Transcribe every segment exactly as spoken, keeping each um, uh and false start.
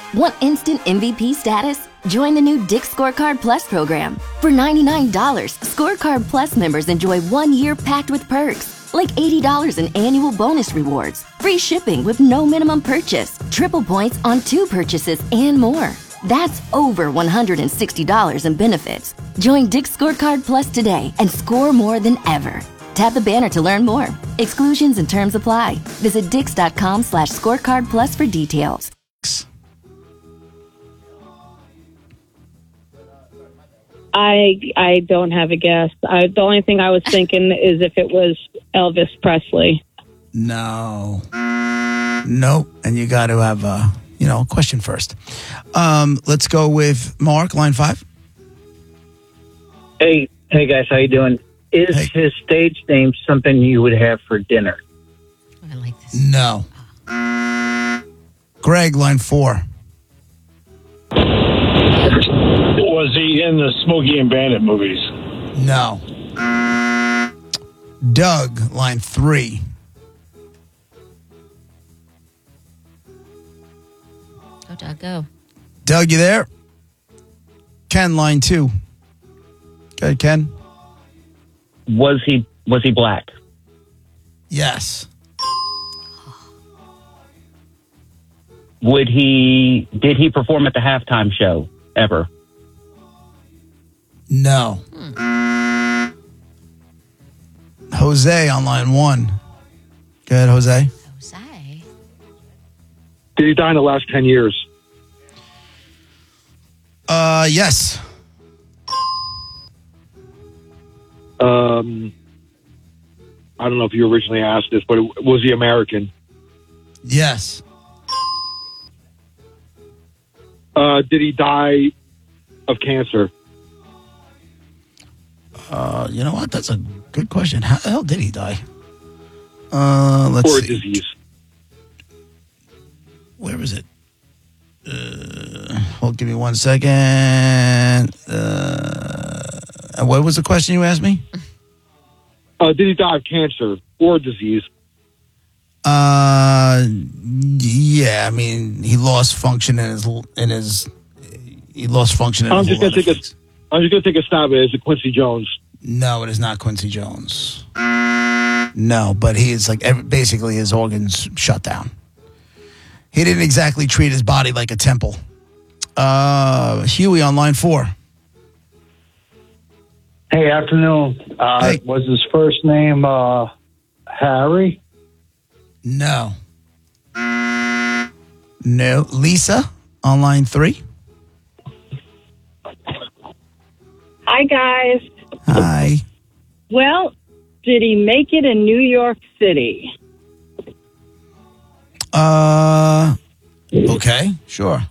Want instant M V P status? Join the new Dick's Scorecard Plus program. For ninety-nine dollars, Scorecard Plus members enjoy one year packed with perks, like eighty dollars in annual bonus rewards, free shipping with no minimum purchase, triple points on two purchases, and more. That's over one hundred sixty dollars in benefits. Join Dick's Scorecard Plus today and score more than ever. Tap the banner to learn more. Exclusions and terms apply. Visit dix.com slash scorecard plus for details. I I don't have a guess. I, the only thing I was thinking is if it was Elvis Presley. No. Nope. And you got to have a, you know, question first. Um, let's go with Mark, line five. Hey, hey guys, how you doing? Is Hey. his stage name something you would have for dinner? I like this. No. Greg, line four. Was he in the Smokey and Bandit movies? No. Doug, line three. Go, Doug, go. Doug, you there? Ken, line two. Go ahead, Ken. Was he was he black? Yes. Would he did he perform at the halftime show ever? No. Hmm. Jose on line one. Go ahead, Jose. Jose. Did he die in the last ten years? Uh, yes. Um, I don't know if you originally asked this, but was he American? Yes. Uh, did he die of cancer? Uh, you know what? That's a good question. How the hell did he die? Uh, let's Or a see. disease? Where is it? Uh, hold, give me one second. Uh, and what was the question you asked me? Uh, did he die of cancer or disease? Uh, yeah. I mean, he lost function in his in his. He lost function in I'm his. just gonna take a. I'm just gonna take a stab at it. Is it Quincy Jones? No, it is not Quincy Jones. No, but he is like every, basically his organs shut down. He didn't exactly treat his body like a temple. Uh, Huey on line four. Hey, afternoon. Uh, Hey. Was his first name uh, Harry? No. No. Lisa on line three. Hi, guys. Hi. Well, did he make it in New York City? Uh, okay, sure.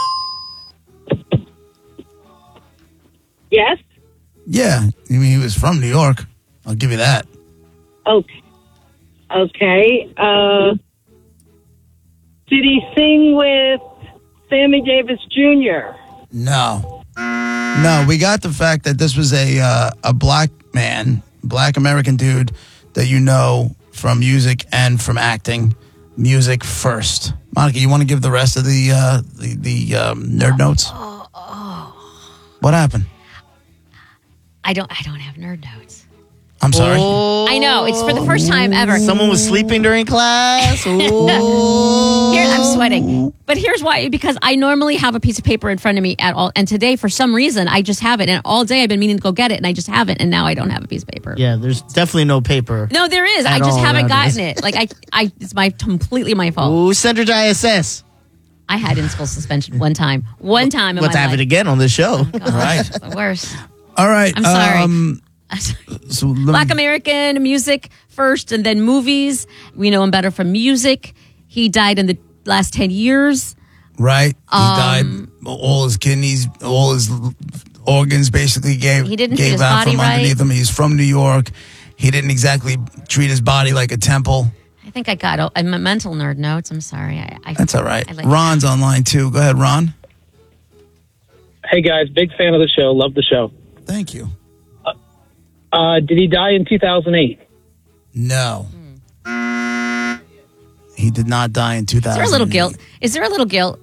Yes? Yeah, I mean, he was from New York. I'll give you that. Okay. Okay. Uh, did he sing with Sammy Davis Junior? No. No, we got the fact that this was a uh, a black man, black American dude that you know from music and from acting. Music first. Monica, you want to give the rest of the uh, the, the um, nerd notes? Oh, oh. What happened? I don't. I don't have nerd notes. I'm sorry. I know it's for the first time ever. Someone was sleeping during class. Ooh. Here, I'm sweating. But here's why: because I normally have a piece of paper in front of me at all, and today, for some reason, I just have it. And all day, I've been meaning to go get it, and I just haven't. And now I don't have a piece of paper. Yeah, there's definitely no paper. No, there is. I At just all haven't around gotten it. Like I, I, it's my completely my fault. Ooh, Centridge I S S. I had in school suspension one time. One time in Let's my have life. it again on this show. Oh, God, Right. it's the worst. All right. I'm sorry. Um, so let me- Black American music first, and then movies. We know him better from music. He died in the last ten years. Right. He Um, died. All his kidneys, all his organs basically gave, He didn't treat gave his out body from right. underneath him. He's from New York. He didn't exactly treat his body like a temple. I think I got a, a mental nerd notes. I'm sorry. I, I, That's all right. I like- Ron's online too. Go ahead, Ron. Hey guys, big fan of the show. Love the show. Thank you. Uh, did he die in two thousand eight? No. He did not die in two thousand. Is there a little guilt? Is there a little guilt